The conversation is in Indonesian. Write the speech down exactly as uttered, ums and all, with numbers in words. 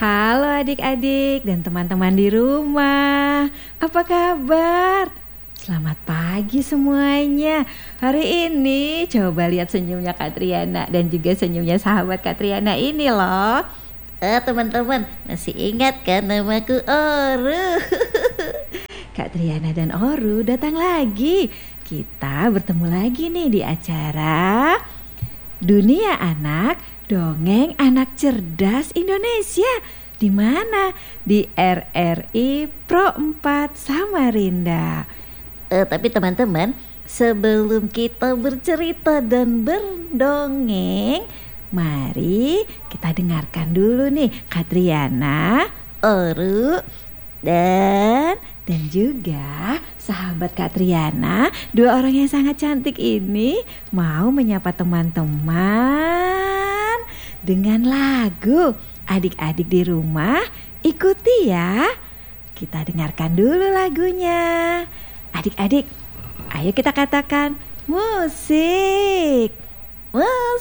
Halo adik-adik dan teman-teman di rumah. Apa kabar? Selamat pagi semuanya. Hari ini coba lihat senyumnya Kak Triana dan juga senyumnya sahabat Kak Triana ini loh. Eh teman-teman, masih ingat kan namaku Oru? Kak Triana dan Oru datang lagi. Kita bertemu lagi nih di acara Dunia Anak, Dongeng Anak Cerdas Indonesia. Di mana? Di R R I Pro empat Samarinda. Eh tapi teman-teman, sebelum kita bercerita dan berdongeng, mari kita dengarkan dulu nih Kak Triana, Oru, dan dan juga sahabat Kak Triana, dua orang yang sangat cantik ini mau menyapa teman-teman dengan lagu. Adik-adik di rumah ikuti ya. Kita dengarkan dulu lagunya. Adik-adik, ayo kita katakan musik. musik.